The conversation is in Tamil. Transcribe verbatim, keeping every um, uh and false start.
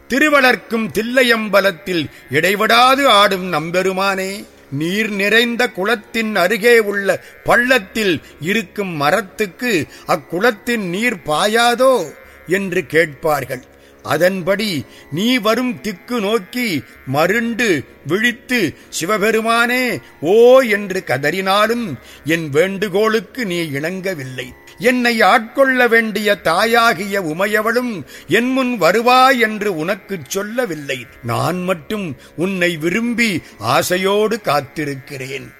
திருவளர்க்கும் தில்லையம்பலத்தில் இடைவிடாது ஆடும் நம்பெருமானே, நீர் நிறைந்த குளத்தின் அருகே உள்ள பள்ளத்தில் இருக்கும் மரத்துக்கு அக்குளத்தின் நீர் பாயாதோ என்று கேட்பார்கள். அதன்படி நீ வரும் திக்கு நோக்கி மருண்டு விழித்து சிவபெருமானே ஓ என்று கதறினாலும் என் வேண்டுகோளுக்கு நீ இணங்கவில்லை. என்னை ஆட்கொள்ள வேண்டிய தாயாகிய உமையவளும் என் முன் வருவாய் என்று உனக்குச் சொல்லவில்லை. நான் மட்டும் உன்னை விரும்பி ஆசையோடு காத்திருக்கிறேன்.